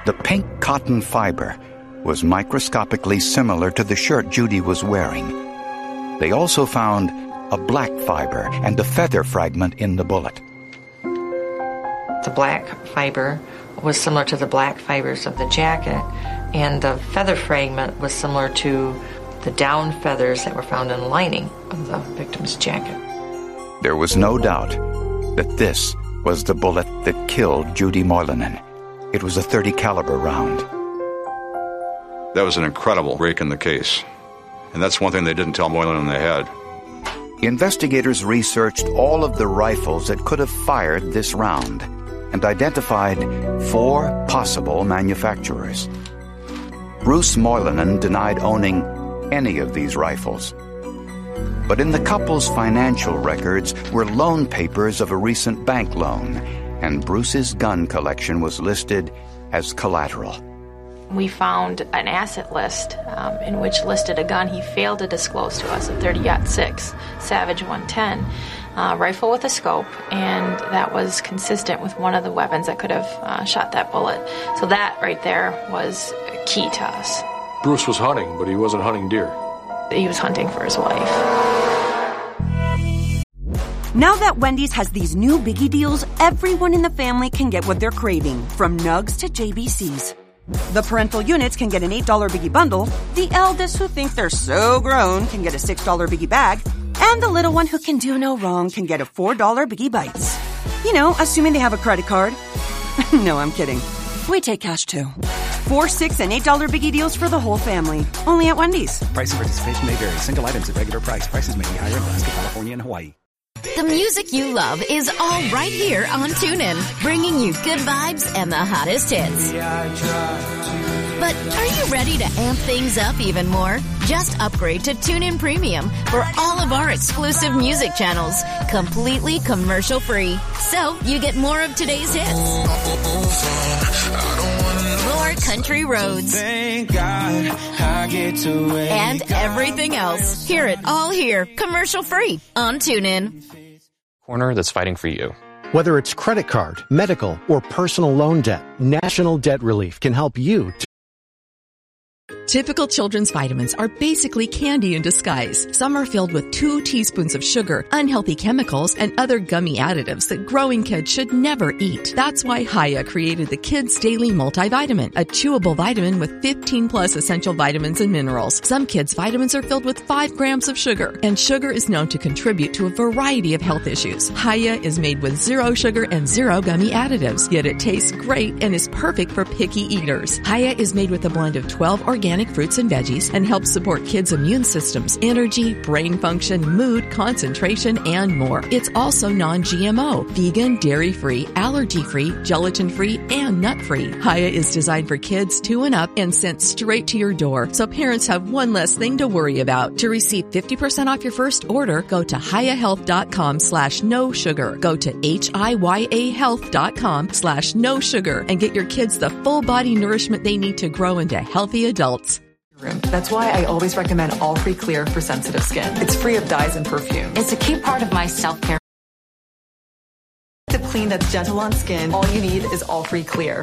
The pink cotton fiber was microscopically similar to the shirt Judy was wearing. They also found a black fiber and a feather fragment in the bullet. The black fiber was similar to the black fibers of the jacket, and the feather fragment was similar to the down feathers that were found in the lining of the victim's jacket. There was no doubt that this was the bullet that killed Judy Moylanen. It was a .30 caliber round. That was an incredible break in the case. And that's one thing they didn't tell Moylanen they had. Investigators researched all of the rifles that could have fired this round and identified 4 possible manufacturers. Bruce Moylanen denied owning any of these rifles. But in the couple's financial records were loan papers of a recent bank loan, and Bruce's gun collection was listed as collateral. We found an asset list in which listed a gun he failed to disclose to us, a .30-06 Savage 110 rifle with a scope, and that was consistent with one of the weapons that could have shot that bullet. So that right there was key to us. Bruce was hunting, but he wasn't hunting deer. He was hunting for his wife. Now that Wendy's has these new biggie deals, everyone in the family can get what they're craving, from Nugs to JBCs. The parental units can get an $8 biggie bundle, the eldest who think they're so grown can get a $6 biggie bag, and the little one who can do no wrong can get a $4 biggie bites. You know, assuming they have a credit card. No, I'm kidding. We take cash too. 4, $6, and $8 biggie deals for the whole family. Only at Wendy's. Price and participation may vary. Single items at regular price. Prices may be higher in Alaska, California, and Hawaii. The music you love is all right here on TuneIn, bringing you good vibes and the hottest hits. But are you ready to amp things up even more? Just upgrade to TuneIn Premium for all of our exclusive music channels, completely commercial-free. So you get more of today's hits, more country roads, and everything else. Hear it all here, commercial-free on TuneIn. Corner that's fighting for you. Whether it's credit card, medical, or personal loan debt, National Debt Relief can help you. Typical children's vitamins are basically candy in disguise. Some are filled with 2 teaspoons of sugar, unhealthy chemicals, and other gummy additives that growing kids should never eat. That's why Hiya created the Kids Daily Multivitamin, a chewable vitamin with 15+ essential vitamins and minerals. Some kids' vitamins are filled with 5 grams of sugar, and sugar is known to contribute to a variety of health issues. Hiya is made with 0 sugar and 0 gummy additives, yet it tastes great and is perfect for picky eaters. Hiya is made with a blend of 12 organic fruits and veggies and helps support kids' immune systems, energy, brain function, mood, concentration, and more. It's also non-GMO, vegan, dairy-free, allergy-free, gelatin-free, and nut-free. Hiya is designed for kids 2 and up and sent straight to your door, so parents have one less thing to worry about. To receive 50% off your first order, go to hiyahealth.com/no sugar. Go to hiyahealth.com/no sugar and get your kids the full body nourishment they need to grow into healthy adults. That's why I always recommend All Free Clear for sensitive skin. It's free of dyes and perfumes. It's a key part of my self-care. To clean that's gentle on skin, all you need is All Free Clear.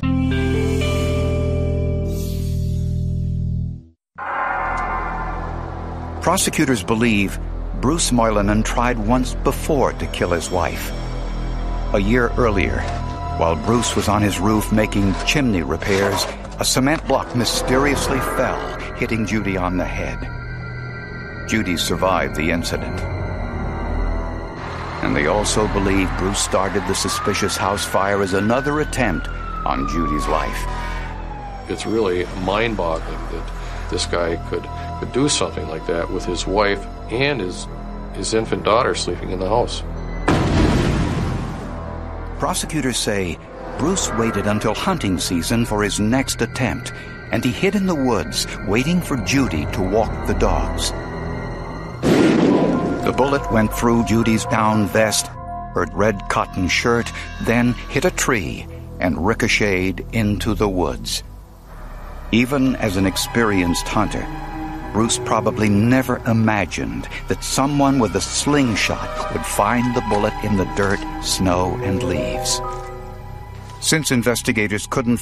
Prosecutors believe Bruce Moylanen tried once before to kill his wife. A year earlier, while Bruce was on his roof making chimney repairs, a cement block mysteriously fell, hitting Judy on the head. Judy survived the incident. And they also believe Bruce started the suspicious house fire as another attempt on Judy's life. It's really mind-boggling that this guy could do something like that with his wife and his infant daughter sleeping in the house. Prosecutors say Bruce waited until hunting season for his next attempt, and he hid in the woods, waiting for Judy to walk the dogs. The bullet went through Judy's down vest, her red cotton shirt, then hit a tree and ricocheted into the woods. Even as an experienced hunter, Bruce probably never imagined that someone with a slingshot would find the bullet in the dirt, snow, and leaves. Since investigators couldn't